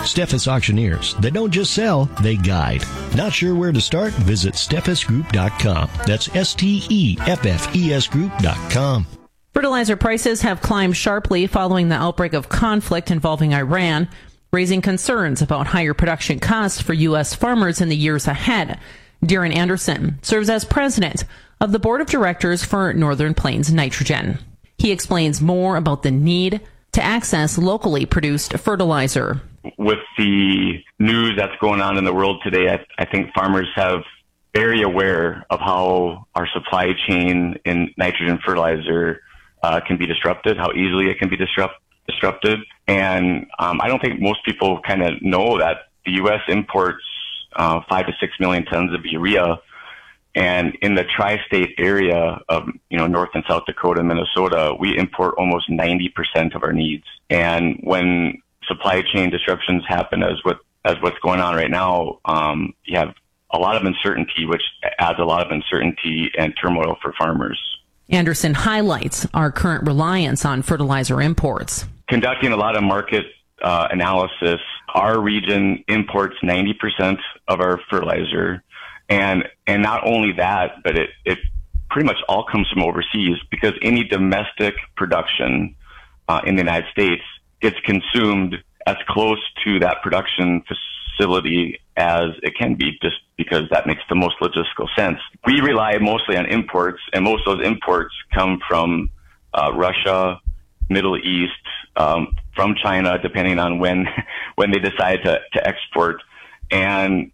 Steffes Auctioneers. They don't just sell, they guide. Not sure where to start? Visit steffesgroup.com. That's STEFFES Group.com. Fertilizer prices have climbed sharply following the outbreak of conflict involving Iran, raising concerns about higher production costs for U.S. farmers in the years ahead. Darren Anderson serves as president of the board of directors for Northern Plains Nitrogen. He explains more about the need to access locally produced fertilizer. With the news that's going on in the world today, I think farmers have very aware of how our supply chain in nitrogen fertilizer can be disrupted, how easily it can be disrupted. And I don't think most people kind of know that the U.S. imports 5 to 6 million tons of urea. And in the tri-state area of, North and South Dakota and Minnesota, we import almost 90% of our needs. And when supply chain disruptions happen as what's going on right now, you have a lot of uncertainty, which adds a lot of uncertainty and turmoil for farmers. Anderson highlights our current reliance on fertilizer imports. Conducting a lot of market analysis, our region imports 90% of our fertilizer. And not only that, but it pretty much all comes from overseas, because any domestic production in the United States gets consumed as close to that production facility as it can be, just because that makes the most logistical sense. We rely mostly on imports, and most of those imports come from Russia, Middle East, from China, depending on when they decide to export. And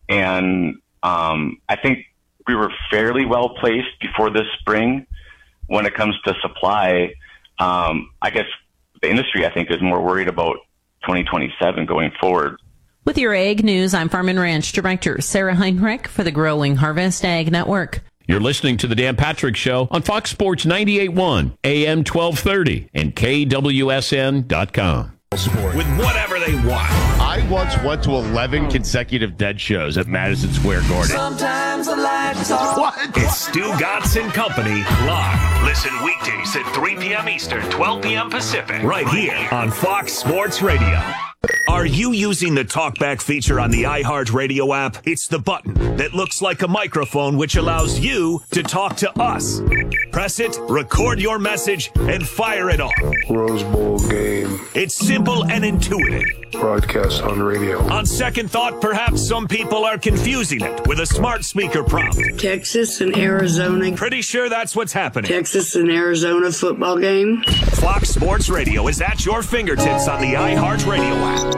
I think we were fairly well placed before this spring when it comes to supply. I guess the industry, I think, is more worried about 2027 going forward. With your Ag News, I'm Farm and Ranch Director Sarah Heinrich for the Growing Harvest Ag Network. You're listening to The Dan Patrick Show on Fox Sports 98.1, AM 1230, and KWSN.com. With whatever they want. I once went to 11 consecutive Dead shows at Madison Square Garden. Sometimes I like to talk. What? It's Stu Gatz and Company live. Listen weekdays at 3 p.m. Eastern, 12 p.m. Pacific. Right here on Fox Sports Radio. Are you using the TalkBack feature on the iHeartRadio app? It's the button that looks like a microphone, which allows you to talk to us. Press it, record your message, and fire it off. Rose Bowl game. It's simple and intuitive. Broadcast on radio. On second thought, perhaps some people are confusing it with a smart speaker prompt. Texas and Arizona. Pretty sure that's what's happening. Texas and Arizona football game. Fox Sports Radio is at your fingertips on the iHeartRadio app.